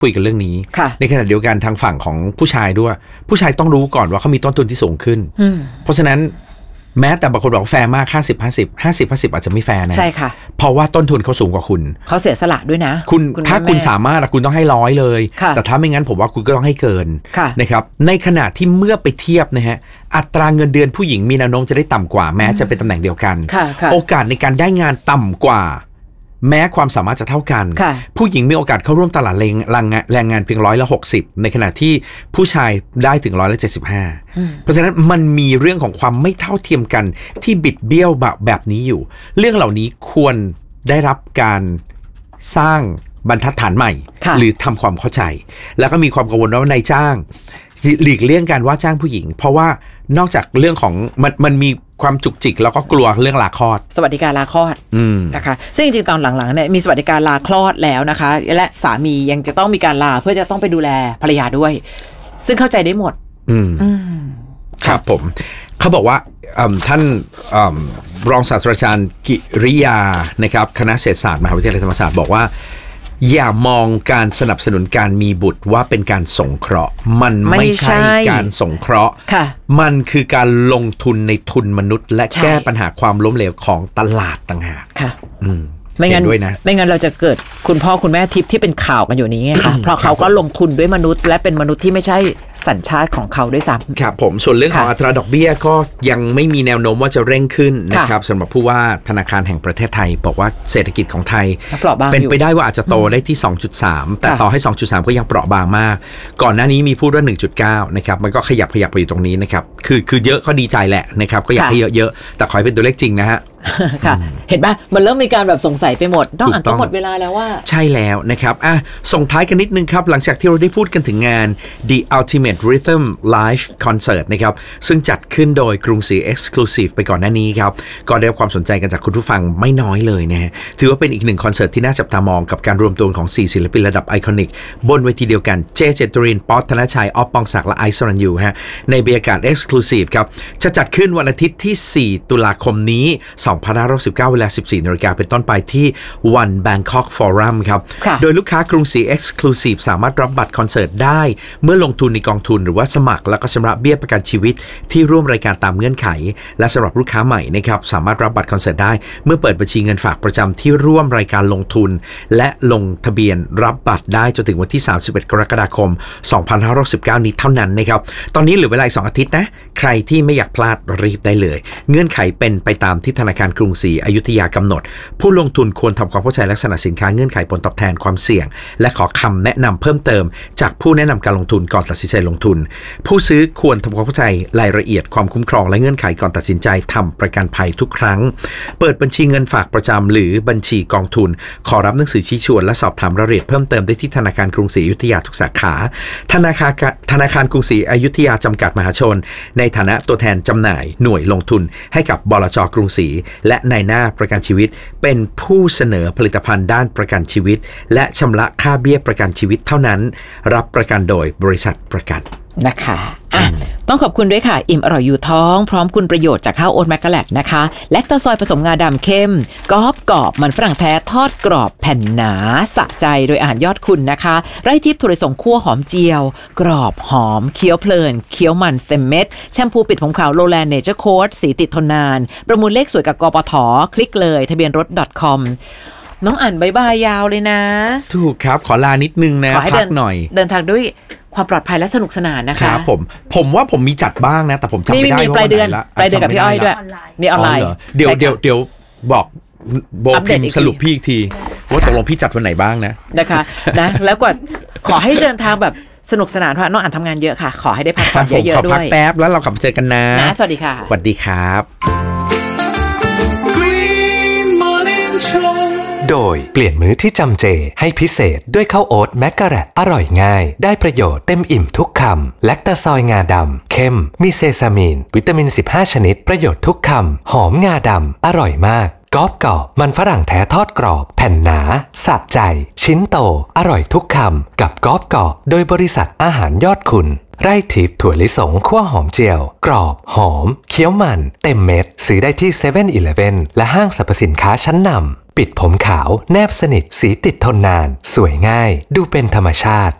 คุยกันเรื่องนี้ในขณะเดียวกันทางฝั่งของผู้ชายด้วยผู้ชายต้องรู้ก่อนว่าเขามีต้นทุนที่สูงขึ้นเพราะฉะนั้นแม้แต่บางคนบอกแฟร์มาก50-50อาจจะไม่แฟร์นะใช่ค่ะเพราะว่าต้นทุนเขาสูงกว่าคุณเขาเสียสละด้วยนะคุณถ้าคุณสามารถคุณต้องให้100เลยแต่ถ้าไม่งั้นผมว่าคุณก็ต้องให้เกินนะครับในขณะที่เมื่อไปเทียบนะฮะอัตราเงินเดือนผู้หญิงมีแนวโน้มจะได้ต่ำกว่าแม้จะเป็นตำแหน่งเดียวกันโอกาสในการได้งานต่ำกว่าแม้ความสามารถจะเท่ากันผู้หญิงมีโอกาสเข้าร่วมตลาดแรงงานเพียง160ในขณะที่ผู้ชายได้ถึง175เพราะฉะนั้นมันมีเรื่องของความไม่เท่าเทียมกันที่บิดเบี้ยวแบบนี้อยู่เรื่องเหล่านี้ควรได้รับการสร้างบรรทัดฐานใหม่หรือทำความเข้าใจแล้วก็มีความกังวลว่านายจ้างหลีกเลี่ยงการว่าจ้างผู้หญิงเพราะว่านอกจากเรื่องของมันมีความจุกจิกแล้วก็กลัวเรื่องลาคลอดสวัสดิการลาคลอดนะคะซึ่งจริงๆตอนหลังๆเนี่ยมีสวัสดิการลาคลอดแล้วนะคะและสามียังจะต้องมีการลาเพื่อจะต้องไปดูแลภรรยาด้วยซึ่งเข้าใจได้หมดครับผมเขาบอกว่าท่านรองศาสตราจารย์กิริยานะครับคณะเศรษฐศาสตร์มหาวิทยาลัยธรรมศาสตร์บอกว่าอย่ามองการสนับสนุนการมีบุตรว่าเป็นการสงเคราะห์มันไม่ใช่การสงเคราะห์มันคือการลงทุนในทุนมนุษย์และแก้ปัญหาความล้มเหลวของตลาดต่างหากไม่งั้นเราจะเกิดคุณพ่อคุณแม่ทิพย์ที่เป็นข่าวกันอยู่นี้ไงคะเพราะเขาก็ลงทุนด้วยมนุษย์และเป็นมนุษย์ที่ไม่ใช่สัญชาติของเขาด้วยซ้ำครับผมส่วนเรื่องของอัตราดอกเบี้ยก็ยังไม่มีแนวโน้มว่าจะเร่งขึ้นนะครับสำหรับผู้ว่าธนาคารแห่งประเทศไทยบอกว่าเศรษฐกิจของไทยเป็นไปได้ว่าอาจจะโตได้ที่ 2.3 แต่ต่อให้ 2.3 ก็ยังเปราะบางมากก่อนหน้านี้มีพูดว่า 1.9 นะครับมันก็ขยับไปอยู่ตรงนี้นะครับคือเยอะก็ดีใจแหละนะครับก็อยากให้เยอะๆแต่ขอให้เป็นตัวเลขจริงนะฮะค่ะเห็นป่ะมันเริ่มมีการแบบสงสัยไปหมดต้องหมดเวลาแล้วว่าใช่แล้วนะครับส่งท้ายกันนิดนึงครับหลังจากที่เราได้พูดกันถึงงาน The Ultimate Rhythm Live Concert นะครับซึ่งจัดขึ้นโดยกรุงศรี Exclusive ไปก่อนหน้านี้ครับก็ได้รับความสนใจกันจากคุณผู้ฟังไม่น้อยเลยนะฮะถือว่าเป็นอีกหนึ่งคอนเสิร์ตที่น่าจับตามองกับการรวมตัวของ4ศิลปินระดับไอคอนิกบนเวทีเดียวกันเจเจตรินป๊อตธนชัยอ๊อฟปองศักดิ์และไอซ์สรัญยูฮะในบรรยากาศ Exclusive ครับจะจัดขึ้นวันอาทิตย์ที่4ตุลาคมนี้2519 เวลา 14 น.เป็นต้นไปที่ One Bangkok Forum ครับโดยลูกค้ากรุงศรี Exclusive สามารถรับบัตรคอนเสิร์ตได้เมื่อลงทุนในกองทุนหรือว่าสมัครแล้วก็ชำระเบี้ยประกันชีวิตที่ร่วมรายการตามเงื่อนไขและสำหรับลูกค้าใหม่นะครับสามารถรับบัตรคอนเสิร์ตได้เมื่อเปิดบัญชีเงินฝากประจำที่ร่วมรายการลงทุนและลงทะเบียนรับบัตรได้จนถึงวันที่31 กรกฎาคม 2519 นี้เท่านั้นนะครับตอนนี้เหลือเวลา2 อาทิตย์นะใครที่ไม่อยากพลาดรีบได้เลยเงื่อนไขเป็นไปตามที่ธนาคารกรุงศรีอยุธยากำหนดผู้ลงทุนควรทำความเข้าใจลักษณะสินค้าเงื่อนไขผลตอบแทนความเสี่ยงและขอคำแนะนำเพิ่มเติมจากผู้แนะนำการลงทุนก่อนตัดสินใจลงทุนผู้ซื้อควรทำความเข้าใจรายละเอียดความคุ้มครองและเงื่อนไขก่อนตัดสินใจทำประกันภัยทุกครั้งเปิดบัญชีเงินฝากประจำหรือบัญชีกองทุนขอรับหนังสือชี้ชวนและสอบถามรายละเอียดเพิ่มเติมได้ที่ธนาคารกรุงศรีอยุธยาทุกสาขาธนาคารกรุงศรีอยุธยาจำกัดมหาชนในฐานะตัวแทนจำหน่ายหน่วยลงทุนให้กับบลจ.กรุงศรีและนายหน้าประกันชีวิตเป็นผู้เสนอผลิตภัณฑ์ด้านประกันชีวิตและชำระค่าเบี้ยประกันชีวิตเท่านั้นรับประกันโดยบริษัทประกันนะคะต้องขอบคุณด้วยค่ะอิ่มอร่อยอยู่ท้องพร้อมคุณประโยชน์จากข้าวโอ๊ตแมคกะแลตนะคะแลคโตซอยผสมงาดำเข้มกรอบมันฝรั่งแท้ทอดกรอบแผ่นหนาสะใจโดยอาหารยอดคุณนะคะไร่ทิพย์ถั่วลิสงคั่วหอมเจียวกรอบหอมเคี้ยวเพลินเคี้ยวมันเต็มเม็ดแชมพูปิดผมขาวโลแลนด์เนเจอร์โค้ดสีติดทนนานประมูลเลขสวยกับกปท.คลิกเลยทะเบียนรถ .com น้องอ่านบายบายยาวเลยนะถูกครับขอลานิดนึงนะพักหน่อยเดินทางด้วยความปลอดภัยและสนุกสนานนะคะครับผมว่าผมมีจัดบ้างนะแต่ผมจำไม่ได้ว่าปลายเดือนกับพี่อ้อยด้วยมีออนไลน์เดี๋ยวบอกโบพิมพ์สรุปพี่อีกทีว่าตกลงพี่จัดวันไหนบ้างนะคะนะแล้วก็ขอให้เดินทางแบบสนุกสนานเพราะน้องอ่านทำงานเยอะค่ะขอให้ได้พักผ่อนเยอะๆด้วยขอพักแป๊บแล้วเรากลับมาเจอกันนะสวัสดีค่ะสวัสดีครับโดยเปลี่ยนมื้อที่จำเจให้พิเศษด้วยข้าวโอ๊ตแมคกะแรตอร่อยง่ายได้ประโยชน์เต็มอิ่มทุกคำแลคตาซอยงาดำเข้มมีเซซามีนวิตามิน15ชนิดประโยชน์ทุกคำหอมงาดำอร่อยมากกรอบมันฝรั่งแท้ทอดกรอบแผ่นหนาสะใจชิ้นโตอร่อยทุกคำกับกรอบโดยบริษัทอาหารยอดคุณไร่ทิพย์ถั่วลิสงคั่วหอมเจียวกรอบหอมเคี้ยวมันเต็มเม็ดซื้อได้ที่ 7-Eleven และห้างสรรพสินค้าชั้นนำปิดผมขาวแนบสนิทสีติดทนนานสวยง่ายดูเป็นธรรมชาติ